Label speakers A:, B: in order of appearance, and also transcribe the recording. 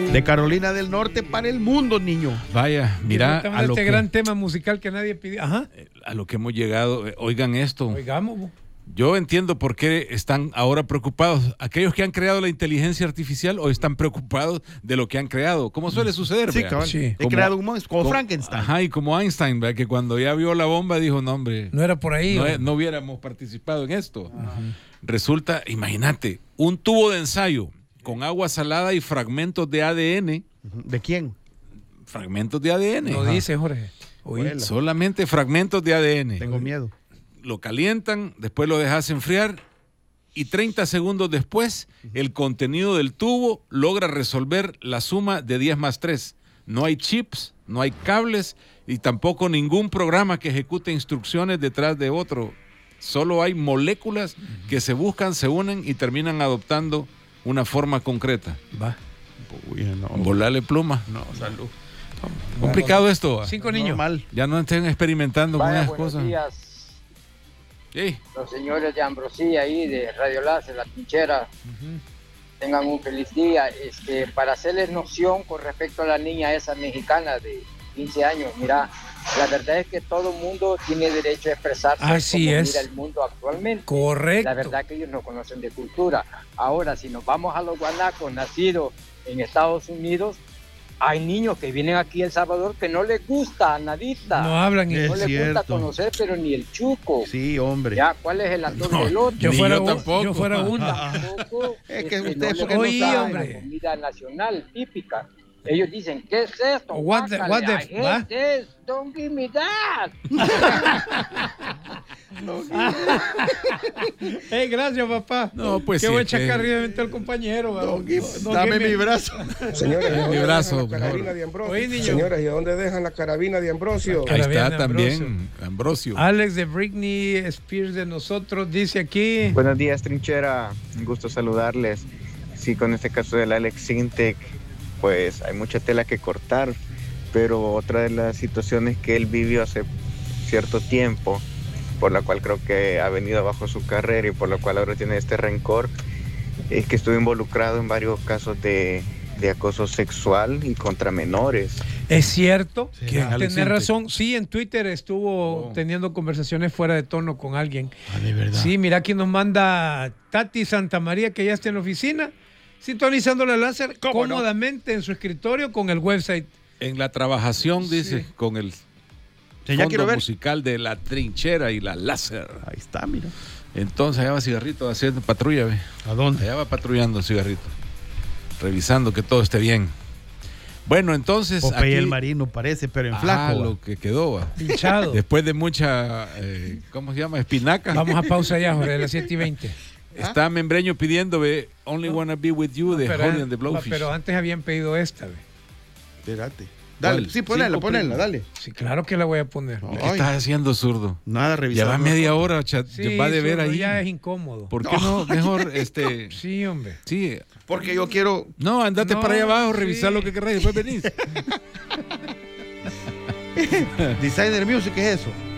A: De Carolina del Norte para el mundo, niño.
B: Vaya, mira a lo
C: este
B: que,
C: gran tema musical que nadie pidió. Ajá.
B: a lo que hemos llegado. Oigan esto.
C: Oigamos.
B: Yo entiendo por qué están ahora preocupados. Aquellos que han creado la inteligencia artificial hoy están preocupados de lo que han creado. ¿Cómo suele suceder?
A: Sí,
B: vea?
A: cabal.
C: Sí.
A: He creado un monstruo, como Frankenstein.
B: Ajá, y como Einstein, ¿verdad? Que cuando ya vio la bomba dijo, no, hombre,
C: No era por ahí.
B: no hubiéramos participado en esto. Resulta, imagínate, un tubo de ensayo con agua salada y fragmentos de ADN.
A: ¿De quién?
B: Fragmentos de ADN.
C: No dice, Jorge. Oí.
A: Vuela.
B: Solamente fragmentos de ADN.
A: Tengo miedo.
B: Lo calientan, después lo dejas enfriar y 30 segundos después el contenido del tubo logra resolver la suma de 10 más 3. No hay chips, no hay cables y tampoco ningún programa que ejecute instrucciones detrás de otro. Solo hay moléculas que se buscan, se unen y terminan adoptando una forma concreta.
C: Va.
A: Uy, no.
B: Volarle pluma.
A: No, salud.
B: Complicado esto. ¿va?
C: 5 niños.
A: Normal.
B: Ya no estén experimentando con
D: Vaya,
B: esas
D: buenos
B: cosas.
D: días,
B: Sí.
D: los señores de Ambrosía ahí, de Radio Láser, La Trinchera. Tengan un feliz día. Para hacerles noción con respecto a la niña esa mexicana de 15 años, mira, la verdad es que todo mundo tiene derecho a expresarse
C: Así
D: como
C: es.
D: mira el mundo actualmente.
C: Correcto.
D: La verdad que ellos no conocen de cultura. Ahora, si nos vamos a los guanacos nacidos en Estados Unidos, hay niños que vienen aquí a El Salvador que no les gusta nadita.
C: No hablan
A: Es
D: No les gusta
A: cierto.
D: conocer, pero ni el chuco.
A: Sí, hombre.
D: Ya, ¿cuál es el actor
B: No,
D: del otro?
C: Yo
B: Ni
C: fuera,
B: yo tampoco.
C: yo fuera uno.
D: Tampoco,
A: Es que
D: no
A: ustedes
D: les
A: porque no
D: gusta
C: saben.
D: la
C: Hombre.
D: comida nacional típica. Ellos dicen, ¿qué es esto?
C: What the-
D: Guácala,
C: what the-
D: I
C: ¿va?
D: hate this, don't give me that.
C: Hey, gracias, papá.
B: No, pues
C: Qué
B: sí,
C: buen
B: es que-
C: chacarrillo inventó el compañero. va.
A: Dame
C: give
A: mi
C: me-
A: brazo.
E: Señores, ¿y a
B: Mi
E: dónde
B: brazo,
E: dejan la carabina
B: mejor.
E: de Ambrosio?
C: Oye, niño.
E: Señores, ¿y a dónde dejan la carabina de Ambrosio?
B: Ahí
C: Carabina
B: está
C: de
B: también Ambrosio.
C: Alex de Britney Spears de nosotros dice aquí.
F: Buenos días, Trinchera. Un gusto saludarles. Sí, con este caso del Alex Sintek, pues hay mucha tela que cortar, pero otra de las situaciones que él vivió hace cierto tiempo, por la cual creo que ha venido abajo su carrera y por la cual ahora tiene este rencor, es que estuvo involucrado en varios casos de acoso sexual y contra menores.
C: Es cierto.
B: ¿Quién? Alex
C: Tenés
B: Sintek.
C: razón. Sí, en Twitter estuvo teniendo conversaciones fuera de tono con alguien.
A: Ah, de verdad.
C: Sí, mira, aquí nos manda Tati Santa María, que ya está en la oficina, sintonizando la láser
A: ¿Cómo no?
C: cómodamente en su escritorio con el website.
B: En la trabajación, dice,
C: Sí.
B: con el
A: Sí, ya quiero
B: fondo
A: ver.
B: musical de La Trinchera y la Láser.
A: Ahí está, mira.
B: Entonces allá va Cigarrito haciendo patrulla, ve.
A: ¿A dónde?
B: Allá va patrullando Cigarrito, revisando que todo esté bien. Bueno, entonces
A: Popeye
B: aquí,
A: el Marino parece, pero en
B: ah,
A: flaco.
B: lo que quedó, va.
C: Pinchado.
B: Después de mucha, ¿cómo se llama? Espinaca.
C: Vamos a pausa ya, Jorge, a las 7:20.
B: Está Membreño pidiendo, ve, Only Wanna Be With You de Holly and the Blowfish.
C: pero antes habían pedido esta. Ve.
A: Espérate. Dale,
B: ¿Cuál?
A: sí, ponela,
B: Cinco
A: ponela,
B: primos.
A: dale.
C: Sí, claro que la voy a poner.
A: No.
B: ¿Qué estás haciendo, zurdo?
A: Nada,
B: Ya
A: revisando.
B: va media hora, chat.
C: Sí,
B: va de ver
C: zurdo,
B: ahí.
C: ya es incómodo.
B: ¿Por qué no? Mejor,
C: Sí, hombre.
B: sí.
A: Porque yo quiero.
B: No, andate
C: No,
B: para allá abajo,
C: sí.
B: revisar lo que querrás y después venís.
A: Designer Music, ¿qué es eso?